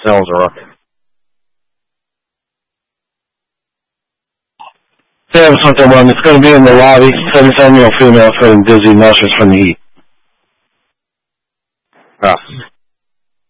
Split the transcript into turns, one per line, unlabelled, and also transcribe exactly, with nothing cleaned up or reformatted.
Cells are up. Sam, something one. It's going to be in the lobby. seventy-seven year old female feeling dizzy, nauseous from the heat. Ah.